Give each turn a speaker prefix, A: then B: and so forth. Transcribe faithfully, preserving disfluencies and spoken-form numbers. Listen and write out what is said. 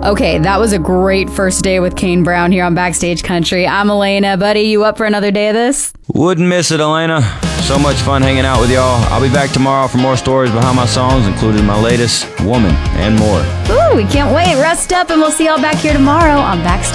A: Okay, that was a great first day with Kane Brown here on Backstage Country. I'm Elena. Buddy, you up for another day of this?
B: Wouldn't miss it, Elena. So much fun hanging out with y'all. I'll be back tomorrow for more stories behind my songs, including my latest, Woman, and more.
A: Ooh, we can't wait. Rest up, and we'll see y'all back here tomorrow on Backstage.